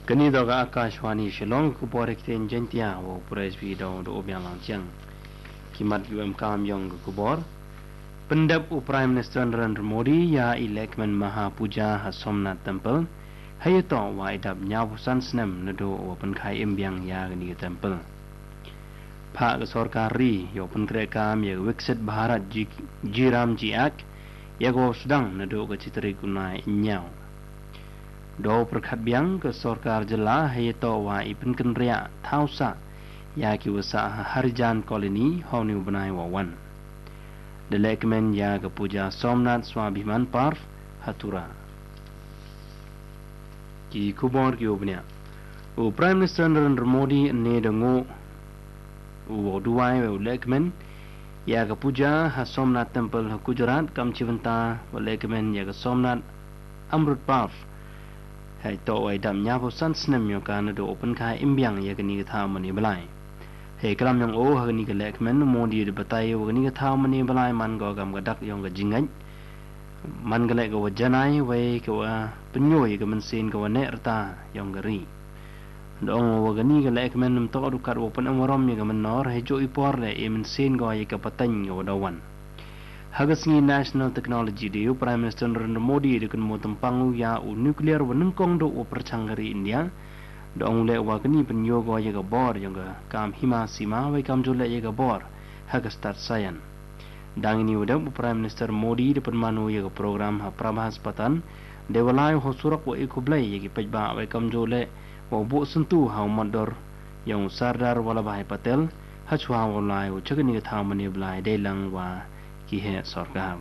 Kini doga Akashwani Shillong ku borek ten jentia wo presby do obiang langchang. Kimat UM kam yong ku bor. Pendap Prime Minister Narendra Modi ya Ilekman Maha Puja Somnath Temple. Hayato wa idap nyavusan snem nado wo penkai imbiang ya gani temple. Pak Sorkari yo penkrekam ya Wiksit Bharat Jiram Jiak ya go sedang nado ke citri kunai nyau. Do perkat biang ke sorkar jela hayato wa ipin kenria thausa ya ki wasa harjan koloni honi benai wawan. Delekmen ya ke puja Somnath Swabhiman Parv Hatura. Ki kubor ki ubnya. U Prime Minister Narendra Modi ne dengo u duai we lekmen ya ke puja Somnath Temple Gujarat kam chivanta lekmen ya ke Somnath Amrut Parv hai to ai dam nya bo san snem yo kan do open khai imbyang ye gani tha mani balai he kram yang o ha gani ke lek men Modi de batai yo gani tha mani balai man go gam ga dak yong ga jingai man ga le go janai we ko penyo ye ga men sin go ne rta yong ga ri dong wo gani ga lek men nam to du kar open amrom ye ga men nor he jo ipor le e men sin go ye ka patang yo dawan Hagasngi National Technology Day Prime Minister Narendra Modi dekan mo tempangu ya u nuclear wanengkong do percanggari India dong le wa kini penyogo ye ga bor yang ga kam hima sima we kam jole ye ga bor hagas tat sayan dang ini udam Prime Minister Modi depan manu ye ga program ha prabhas patan dewalai ho surak wa ikublai ye gi pejba we kam jole wa bu sentu ha mador yang Sardar Vallabhbhai Patel ha chwa walai u chagni ga thamani blai delang wa ki he sorkar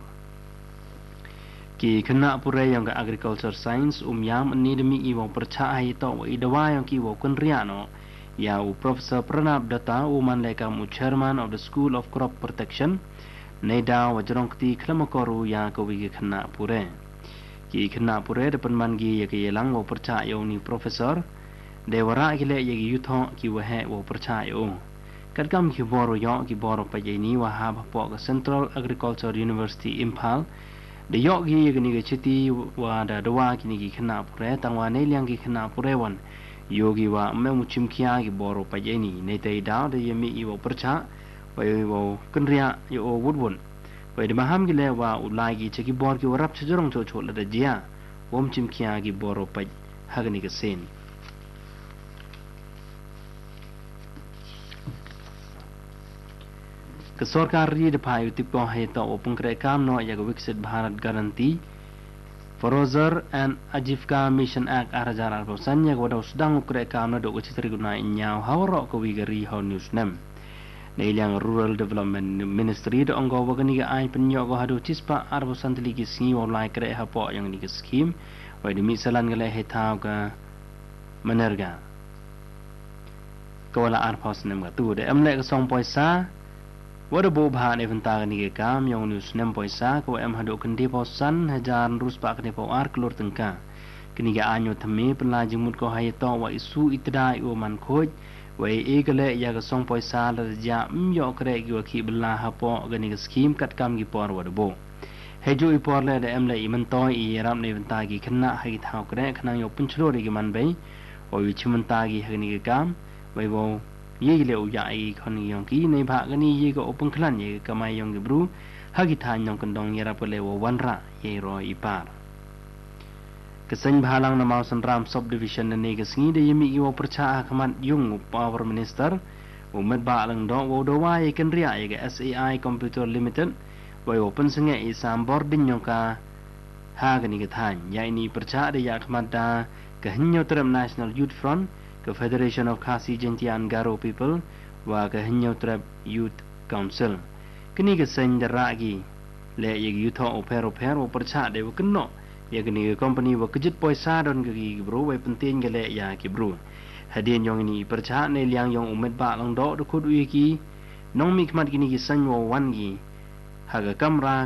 ki kena pure yang ke agriculture science yam ni demi i wong percaya to i dawa yang ki wo kun riano ya u Professor Pranab Datta man lekam chairman of the School of Crop Protection neda wajrong ti klamakoru ya ko wi kena pure ki kena pure depan mangi ya ke yelang wo percaya ni professor dewara gile ye yutho ki wo he wo percaya Kat kam ki boro yo ki boro pajeni wa ha po ka Central Agriculture University Impal de yo gi gni ge chiti wa da dawa ki ni ki khna pure tangwa ne liang ki khna pure wan yogi wa me mu chim khia ki boro pajeni ne te da de yemi i wo percha wa wo kunria yo wudwun wa de maham gi le wa ulai gi chiki bor ki warap chjorong cho cho la de jia wom chim khia ki boro paj ha gni ge sen ke sorkar ri de phai tipo hai to opung kre kam no ya Wiksit Bharat Guarantee Forager and Ajivika Mission Act 2000 ya goda sedang kre kam no do ko chitri guna nyau hawro ko wigari ho news nem nei liang Rural Development Ministry do ongo wagani ga ai penyo go hadu chispa arbo santli ki singi online kre ha po yang ni scheme wa de misalan gale he thaw ga manerga ko la arpos nem ga tu de amle ko song poisa Wada bo bahan eventa ni kam yang news 6 poisa ko em hadu kendi posan hajar rus pak kendi ar kelur tengka kini ga anyo thame pela jimut ko hayato wa isu itdai o man khoj wa e gale ya ga song poisa la ja yo kre gi ki bla ha po gani ga scheme kat kam gi por wada bo hejo i por le de em le iman to i ram ne eventa gi khna hai thau kre khna yo punchlo ri gi man bai o wi chimanta gi hagni ga kam bai bo ye le u ya ai khoni yong ki nei bha gani ye ko open klan ye kamai yong ge bru ha gi than yong kandong yara pole wo wanra ye ro i par keseng bhalang na mau sanram subdivision ne ge sngi de yemi i wo percha khman yung power minister umat ba lang do wo do wa ye kan ria ye ge SAI Computer Limited wo open snge i sam boarding yong ka ha gani ge than ya ini percha de ya khman da ke hinyo tram National Youth Front ke Federation of Khasi Gentian Garo People wa ke Hinyo Trab Youth Council kini ke sen daragi le ye youth o pero percha de kenno ye kini company wa kejit poisa don ke bro we penting ke le ya ki bro hadien yong ini percha ne liang yong umet ba lang do de khud wi ki nong mi khmat kini ki san wo wan gi ha ga kamra